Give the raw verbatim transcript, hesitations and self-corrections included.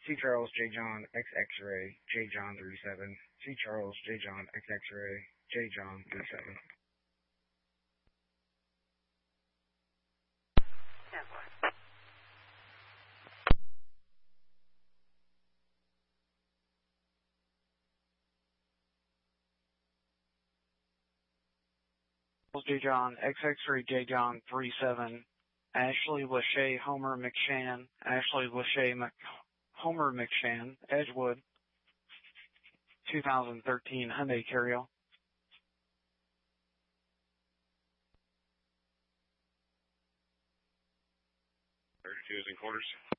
C. Charles J. John X X-ray J. John three seven. C. Charles J. John X X-ray J. John three seven. J. John X X-ray J. John three seven. Ashley Lachey Homer McShann. Ashley Lachey Mc Homer McShann Edgewood. two thousand thirteen Hyundai Carrier. thirty-two is in quarters.